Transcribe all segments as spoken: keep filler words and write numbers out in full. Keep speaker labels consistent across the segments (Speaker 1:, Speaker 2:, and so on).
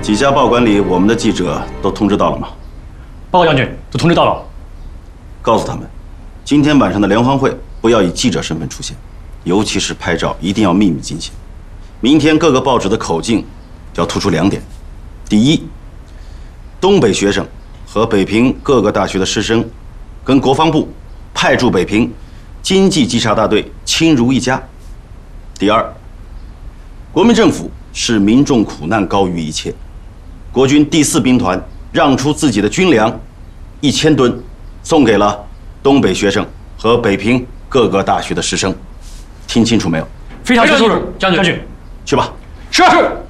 Speaker 1: 几家报馆里，我们的记者都通知到了吗？
Speaker 2: 报告将军，都通知到了。
Speaker 1: 告诉他们，今天晚上的联欢会不要以记者身份出现，尤其是拍照一定要秘密进行。明天各个报纸的口径要突出两点：第一，东北学生和北平各个大学的师生，跟国防部派驻北平经济稽查大队亲如一家；第二，国民政府视民众苦难高于一切。国军第四兵团让出自己的军粮一千吨，送给了东北学生和北平各个大学的师生。听清楚没有？
Speaker 2: 非常清楚，将军。将军，
Speaker 1: 去吧。
Speaker 2: 是。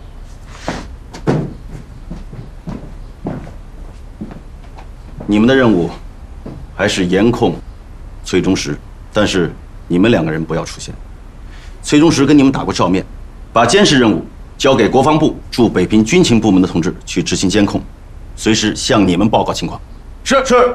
Speaker 1: 你们的任务还是严控崔中实，但是你们两个人不要出现。崔中实跟你们打过照面，把监视任务交给国防部驻北平军情部门的同志去执行监控，随时向你们报告情况。
Speaker 2: 是
Speaker 1: 是。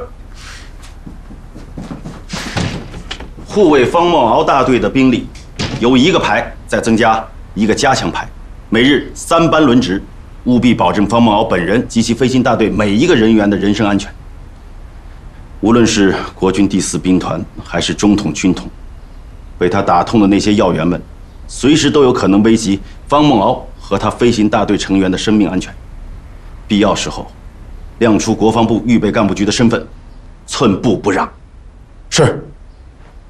Speaker 1: 护卫方茂敖大队的兵力由一个排再增加一个加强排，每日三班轮值，务必保证方茂敖本人及其飞行大队每一个人员的人身安全。无论是国军第四兵团还是中统、军统，被他打痛的那些要员们，随时都有可能危及方孟敖和他飞行大队成员的生命安全。必要时候，亮出国防部预备干部局的身份，寸步不让。
Speaker 3: 是。